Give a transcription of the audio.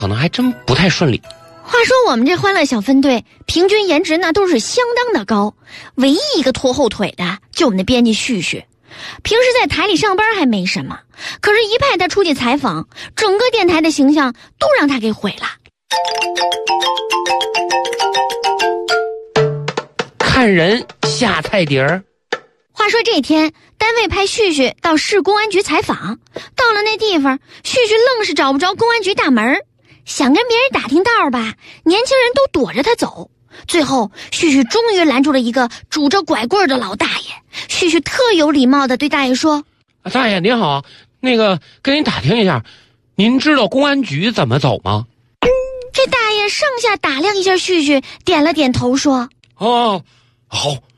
可能还真不太顺利。 话说我们这欢乐小分队平均颜值那都是相当的高，唯一一个拖后腿的就我们的编辑旭旭。平时在台里上班还没什么，可是一派他出去采访，整个电台的形象都让他给毁了。 看人下菜碟儿。 话说这天，单位派旭旭到市公安局采访，到了那地方，旭旭愣是找不着公安局大门，想跟别人打听道吧，年轻人都躲着他走。最后旭旭终于拦住了一个拄着拐棍的老大爷，旭旭特有礼貌地对大爷说： 大爷您好，跟您打听一下，您知道公安局怎么走吗？ 这大爷上下打量一下旭旭，点了点头说： 哦，好，